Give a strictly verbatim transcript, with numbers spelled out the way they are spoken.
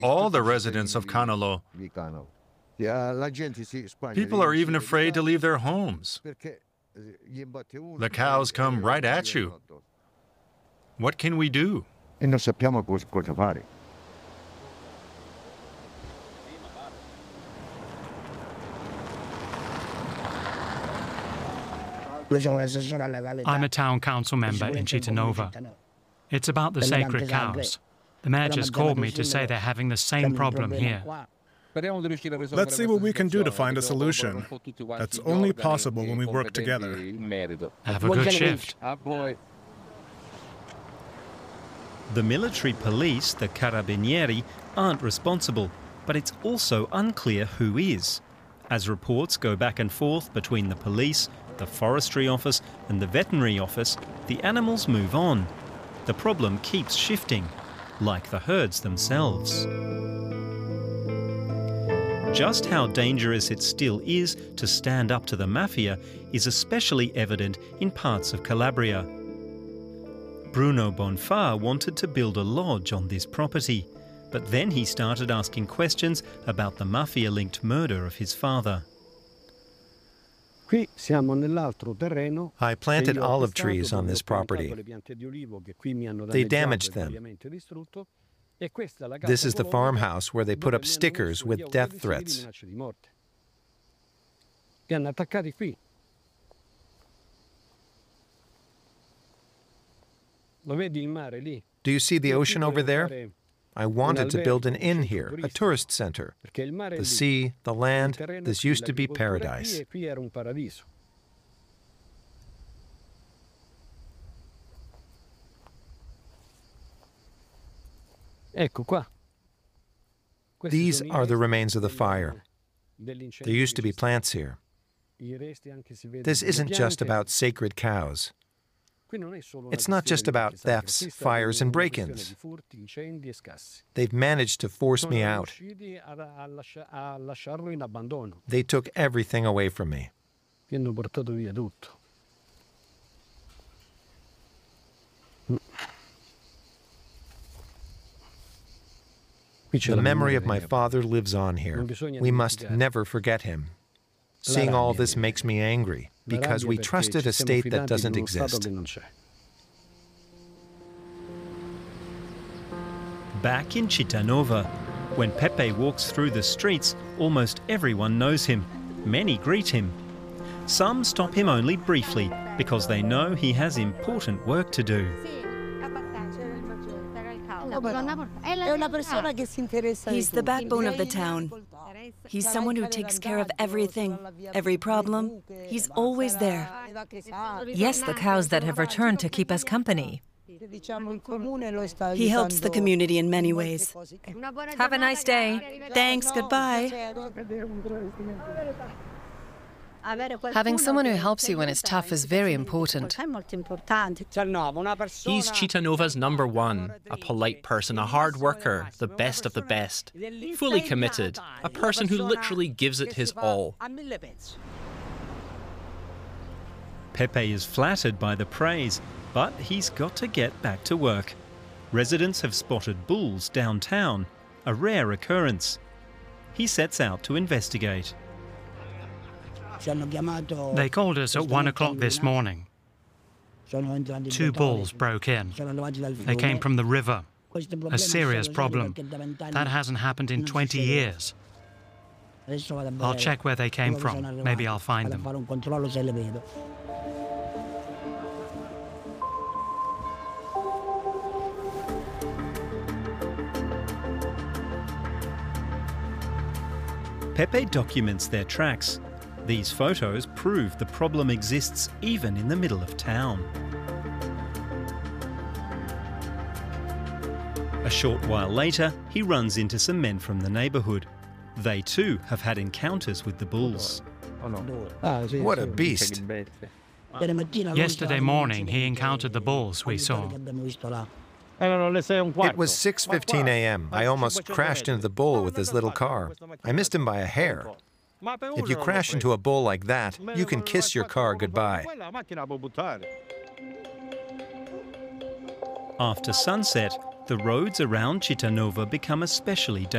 all the residents of Canolo. People are even afraid to leave their homes. The cows come right at you. What can we do? E non sappiamo cosa fare. I'm a town council member in Cittànova. It's about the sacred cows. The mayor just called me to say they're having the same problem here. Let's see what we can do to find a solution. That's only possible when we work together. Have a good shift. The military police, the Carabinieri, aren't responsible, but it's also unclear who is. As reports go back and forth between the police, the forestry office and the veterinary office, the animals move on. The problem keeps shifting, like the herds themselves. Just how dangerous it still is to stand up to the mafia is especially evident in parts of Calabria. Bruno Bonfà wanted to build a lodge on this property, but then he started asking questions about the mafia-linked murder of his father. I planted olive trees on this property. They damaged them. This is the farmhouse where they put up stickers with death threats. Do you see the ocean over there? I wanted to build an inn here, a tourist center. The sea, the land, this used to be paradise. These are the remains of the fire. There used to be plants here. This isn't just about sacred cows. It's not just about thefts, fires, and break-ins. They've managed to force me out. They took everything away from me. The memory of my father lives on here. We must never forget him. Seeing all this makes me angry, because we trusted a state that doesn't exist. Back in Cittànova, when Pepe walks through the streets, almost everyone knows him. Many greet him. Some stop him only briefly, because they know he has important work to do. He's the backbone of the town. He's someone who takes care of everything, every problem. He's always there. Yes, the cows that have returned to keep us company. He helps the community in many ways. Have a nice day. Thanks, goodbye. Having someone who helps you when it's tough is very important. He's Cittànova's number one, a polite person, a hard worker, the best of the best, fully committed, a person who literally gives it his all. Pepe is flattered by the praise, but he's got to get back to work. Residents have spotted bulls downtown, a rare occurrence. He sets out to investigate. They called us at one o'clock this morning. Two bulls broke in. They came from the river. A serious problem. That hasn't happened in twenty years. I'll check where they came from. Maybe I'll find them. Pepe documents their tracks. These photos prove the problem exists even in the middle of town. A short while later, he runs into some men from the neighborhood. They too have had encounters with the bulls. What a beast! Yesterday morning, he encountered the bulls we saw. It was six fifteen a m I almost crashed into the bull with his little car. I missed him by a hair. If you crash into a bull like that, you can kiss your car goodbye. After sunset, the roads around Cittànova become especially dangerous.